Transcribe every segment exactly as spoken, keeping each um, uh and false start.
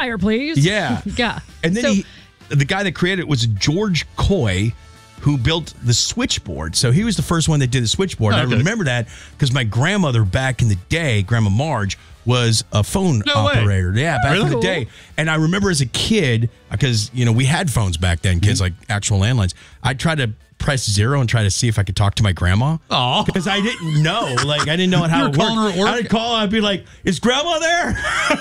fire, please. Yeah. Yeah. And then so, he, the guy that created it was George Coy, who built the switchboard. So he was the first one that did the switchboard. Okay. I remember that because my grandmother back in the day, Grandma Marge, was a phone No way. operator. Yeah, back Really? in the day. And I remember as a kid, because, you know, we had phones back then, kids like actual landlines. I'd try to press zero and try to see if I could talk to my grandma. Aw. Because I didn't know. Like, I didn't know how You were it worked. calling her at work? I'd call, I'd be like, is grandma there?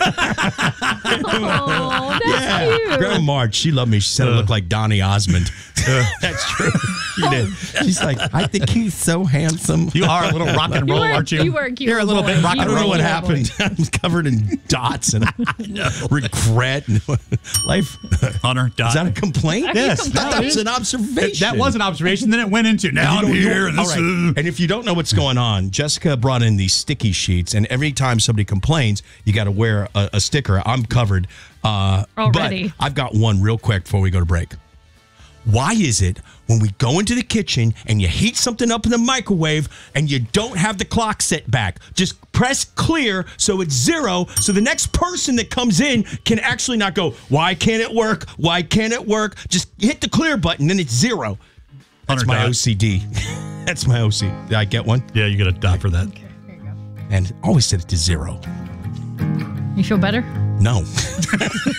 oh, that's cute. Grandma Marge, she loved me. She said I looked like Donny Osmond. That's true. She did. She's like, I think he's so handsome. You are a little rock and You roll, were- aren't you? you were a cute You're a little boy. bit rock You and I don't roll. know what Yeah, happened. I was covered in dots and regret. And life. Hunter, Is that a complaint? I Yes. can That complain. was an observation. That was an observation. Then it went into now You I'm don't here. know- And all this right. is- And if you don't know what's going on, Jessica brought in these sticky sheets, and every time somebody complains, you got to wear a, a sticker. I'm covered. Uh, Already. But I've got one real quick before we go to break. Why is it when we go into the kitchen and you heat something up in the microwave and you don't have the clock set back? Just press clear so it's zero so the next person that comes in can actually not go, why can't it work? Why can't it work? Just hit the clear button, then it's zero. That's Hunter my died. O C D. That's my O C D. Did I get one? Yeah, you got a dot for that. And always set it to zero. You feel better? No.